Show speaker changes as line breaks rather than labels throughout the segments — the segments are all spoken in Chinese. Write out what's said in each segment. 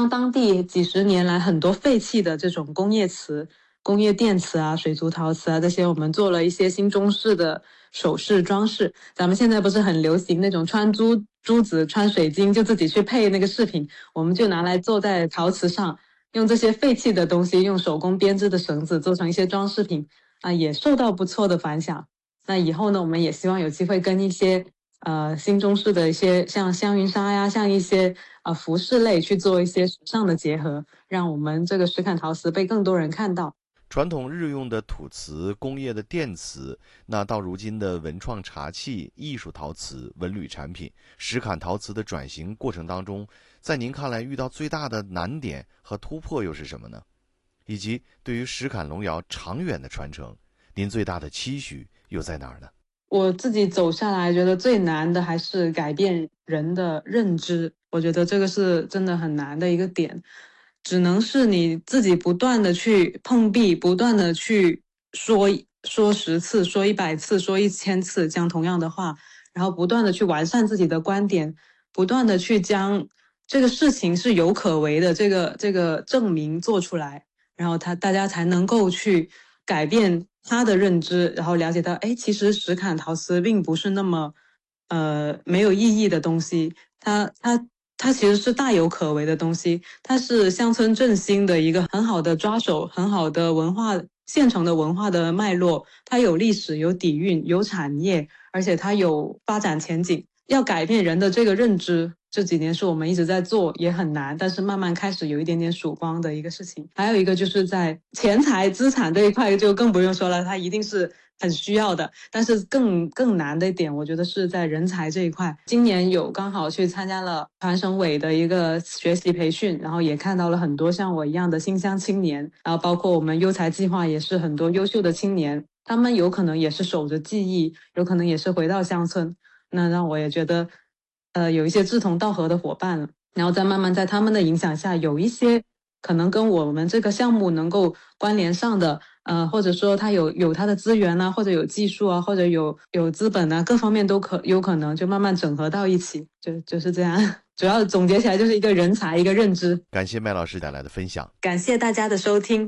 将当地几十年来很多废弃的这种工业瓷、工业电瓷啊、水族陶瓷啊这些，我们做了一些新中式的首饰装饰。咱们现在不是很流行那种穿珠子、穿水晶就自己去配那个饰品，我们就拿来做在陶瓷上，用这些废弃的东西，用手工编织的绳子做成一些装饰品啊，也受到不错的反响。那以后呢，我们也希望有机会跟一些新中式的一些像香云纱呀，像一些服饰类去做一些时尚的结合，让我们这个石坎陶瓷被更多人看到。
传统日用的土瓷、工业的电瓷，那到如今的文创茶器、艺术陶瓷、文旅产品，石坎陶瓷的转型过程当中，在您看来遇到最大的难点和突破又是什么呢？以及对于石坎龙窑长远的传承，您最大的期许又在哪儿呢？
我自己走下来觉得最难的还是改变人的认知，我觉得这个是真的很难的一个点，只能是你自己不断的去碰壁，不断的去说10次，说100次，说1000次讲同样的话，然后不断的去完善自己的观点，不断的去将这个事情是有可为的这个证明做出来，然后大家才能够去改变他的认知，然后了解到，哎，其实石坎陶瓷并不是那么没有意义的东西，它其实是大有可为的东西，它是乡村振兴的一个很好的抓手，很好的现成的文化的脉络，它有历史、有底蕴、有产业，而且它有发展前景。要改变人的这个认知，这几年是我们一直在做，也很难，但是慢慢开始有一点点曙光的一个事情。还有一个就是在钱财资产这一块就更不用说了，它一定是很需要的，但是更难的一点，我觉得是在人才这一块。今年有刚好去参加了团省委的一个学习培训，然后也看到了很多像我一样的新乡青年，然后包括我们优才计划也是很多优秀的青年，他们有可能也是守着记忆，有可能也是回到乡村。那让我也觉得，有一些志同道合的伙伴了，然后再慢慢在他们的影响下，有一些可能跟我们这个项目能够关联上的，或者说他有他的资源啊，或者有技术啊，或者有资本啊，各方面都有可能就慢慢整合到一起，就是这样。主要总结起来就是一个人才，一个认知。
感谢麦老师带来的分享，
感谢大家的收听。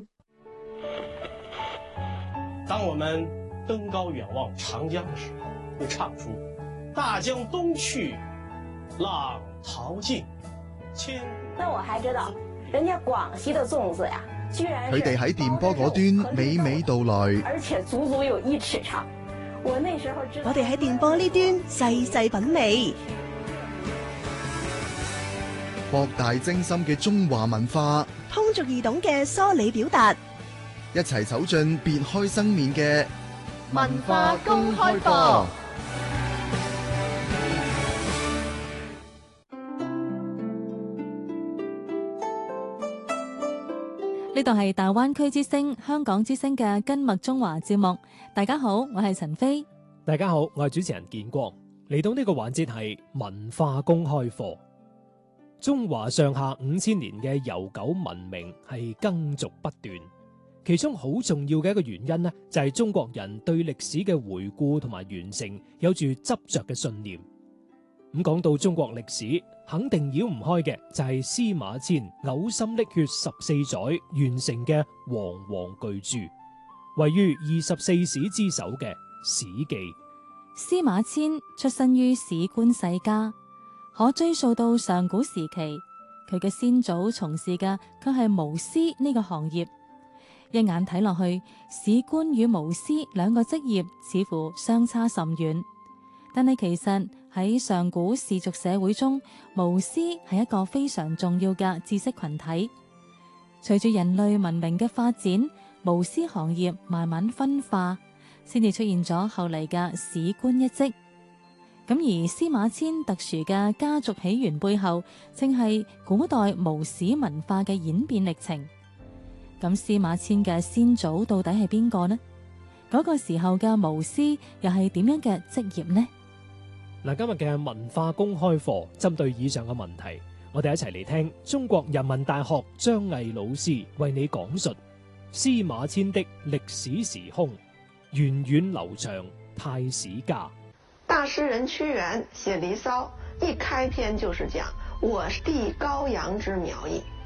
当我们登高远望长江的时候，会唱出大江东去，浪淘尽，千古。
那我还知道，人家廣西的粽子呀，居然
佢哋喺電波嗰端娓娓道來，
而且足足有1尺長。我那時候知道，
我哋喺電波呢端細細品味，
博大精深嘅中華文化，
通俗易懂嘅梳理表達，
一齊走進別開生面嘅文化公開課。
呢度係大灣區之聲、香港之聲嘅根脈中華節目。大家好，我係陳飛。
大家好，我係主持人建光。嚟到呢個環節係文化公開課。中華上下5000年嘅悠久文明係耕俗不斷，其中好重要嘅一個原因呢，就係中國人對歷史嘅回顧同埋完成有住執着嘅信念。咁講到中國歷史，肯定繞唔開嘅就係司馬遷嘔心瀝血14載完成嘅煌煌巨著，位於24史之首嘅《史記》。
司馬遷出身於史官世家，可追溯到上古時期，佢嘅先祖從事嘅卻係巫師呢個行業。一眼睇落去，史官與巫師兩個職業似乎相差甚遠，但係其實喺上古氏族社會中，巫師係一個非常重要嘅知識群體。隨住人類文明嘅發展，巫師行業慢慢分化，先至出現咗後嚟嘅史官一職。咁而司馬遷特殊嘅家族起源背後，正係古代巫史文化嘅演變歷程。咁司馬遷嘅先祖到底係邊個呢？嗰個時候嘅巫師又係點樣嘅職業呢？
嗱，今日嘅文化公開課針對以上嘅問題，我哋一齊嚟聽中國人民大學張毅老師為你講述司馬遷的歷史時空，源遠流長太史家。
大詩人屈原寫《離騷》，一開篇就是講我弟高陽之苗裔。